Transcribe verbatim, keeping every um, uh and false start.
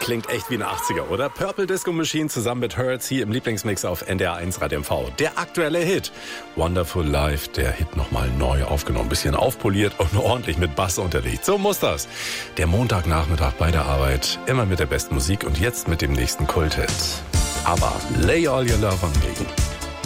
klingt echt wie eine achtziger, oder? Purple Disco Machine zusammen mit Hurts hier im Lieblingsmix auf N D R eins Radio M V. Der aktuelle Hit. Wonderful Life, der Hit nochmal neu aufgenommen. Bisschen aufpoliert und ordentlich mit Bass unterlegt. So muss das. Der Montagnachmittag bei der Arbeit. Immer mit der besten Musik und jetzt mit dem nächsten Kult-Hit. Aber Lay All Your Love on Me.